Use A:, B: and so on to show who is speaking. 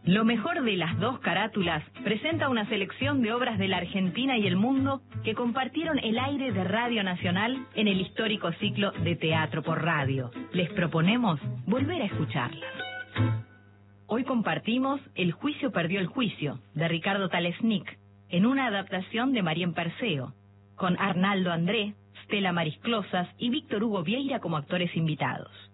A: Lo mejor de las dos carátulas presenta una selección de obras de la Argentina y el mundo que compartieron el aire de Radio Nacional en el histórico ciclo de Teatro por Radio. Les proponemos volver a escucharlas. Hoy compartimos El juicio perdió el juicio, de Ricardo Talesnik, en una adaptación de Marien Perseo, con Arnaldo André, Stella Maris Closas y Víctor Hugo Vieira como actores invitados.